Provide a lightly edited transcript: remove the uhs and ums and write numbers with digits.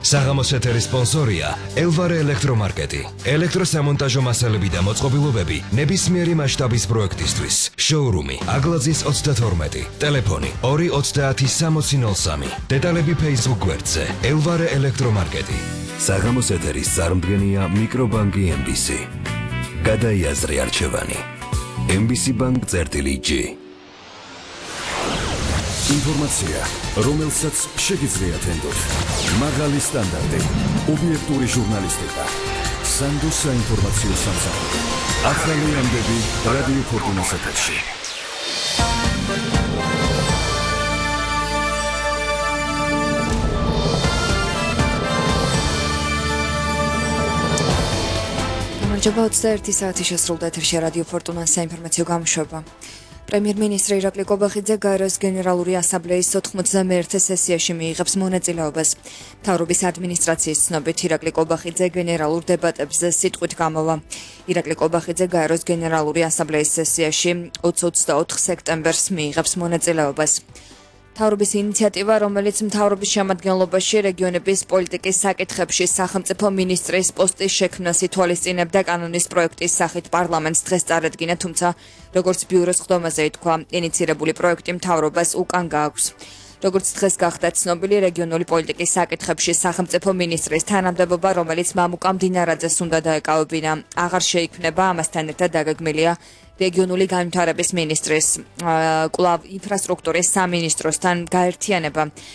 საღამოს ეთერის სპონსორია ელვარე ელექტრომარკეტი. ელექტროსამონტაჟო მასალები და მოწყობილობები ნებისმიერი მასშტაბის პროექტისთვის. შოურუმი აგლაძის 32. ტელეფონი 2306003. დეტალები Facebook გვერდზე ელვარე ელექტრომარკეტი. საღამოს ეთერის წარმდგენია მიკრობანკი MBC. გადაიაზრე არჩევანი. MBC Bank-G. ინფორმაცია, რომელსაც შეგიძლიათ ენდოთ. მაღალი სტანდარტი, ობიექტური ჟურნალისტიკა. სანდო საინფორმაციო სამსახური. ახალი ამბები რადიო ფორტუნას ეთერში. გამარჯობა 21 საათი შესრულდა ეთერში რადიო ფორტუნას საინფორმაციო გამოშვება. პრემიერ-მინისტრი ირაკლი კობახიძე გაეროს გენერალური ასამბლეის 91 სესიაში მიიღებს მონაწილეობას. მთავრობის ადმინისტრაციის ცნობით ირაკლი კობახიძე გენერალურ დებატებზე სიტყვით გამოვა. ირაკლი კობახიძე გაეროს გენერალური ასამბლეის სესიაში 24 სექტემბერს მიიღებს მონაწილეობას. მთავრობის ინიციატივა, რომელიც მთავრობის შემადგენლობაში რეგიონების პოლიტიკის საკითხებში სახელმწიფო მინისტრის პოსტის შექმნას ითვალისწინებდა კანონის პროექტის სახით პარლამენტს დღეს წარადგინა, თუმცა როგორც ბიუროს ხდომაზე ითქვა, ინიცირებული პროექტი მთავრობას უკან გააქვს. როგორც დღეს გახდა ცნობილი, რეგიონული პოლიტიკის საკითხებში სახელმწიფო მინისტრის თანამდებობა, რომელიც მამუკა მდინარაძეს უნდა დაეკავებინა, აღარ შეიქმნება, ამასთან ერთად დაგეგმილია რეგიონული განვითარების მინისტრის კვლავ ინფრასტრუქტურის სამინისტროსთან გაერთიანება.